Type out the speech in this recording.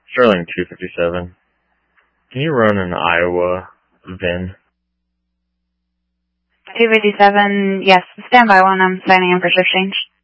Sterling 257. Can you run an Iowa VIN? 257, yes. Stand by one. I'm signing in for shift change.